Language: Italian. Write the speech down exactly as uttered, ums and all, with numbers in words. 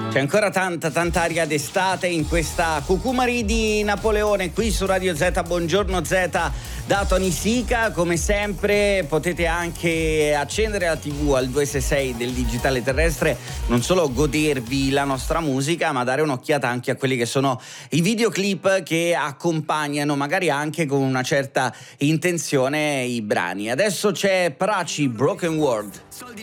C'è ancora tanta, tanta aria d'estate in questa Cucumari di Napoleone qui su Radio Z. Buongiorno Z da Tony Sica. Come sempre potete anche accendere la tivù al due sei sei del digitale terrestre, non solo godervi la nostra musica, ma dare un'occhiata anche a quelli che sono i videoclip che accompagnano, magari anche con una certa intenzione, i brani. Adesso c'è Praci, Broken World.